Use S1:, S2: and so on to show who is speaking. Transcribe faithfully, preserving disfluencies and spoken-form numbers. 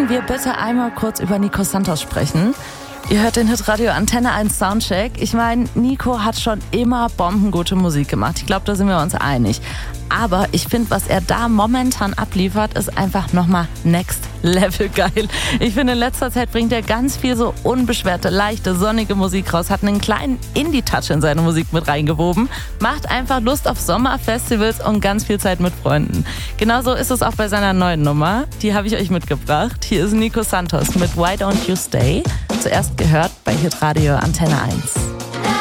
S1: können wir bitte einmal kurz über Nico Santos sprechen? Ihr hört den Hitradio Antenne eins Soundcheck. Ich meine, Nico hat schon immer bombengute Musik gemacht. Ich glaube, da sind wir uns einig. Aber ich finde, was er da momentan abliefert, ist einfach nochmal next level geil. Ich finde, in letzter Zeit bringt er ganz viel so unbeschwerte, leichte, sonnige Musik raus, hat einen kleinen Indie-Touch in seine Musik mit reingewoben, macht einfach Lust auf Sommerfestivals und ganz viel Zeit mit Freunden. Genauso ist es auch bei seiner neuen Nummer. Die habe ich euch mitgebracht. Hier ist Nico Santos mit Why Don't You Stay. Zuerst gehört bei Hitradio Antenne eins.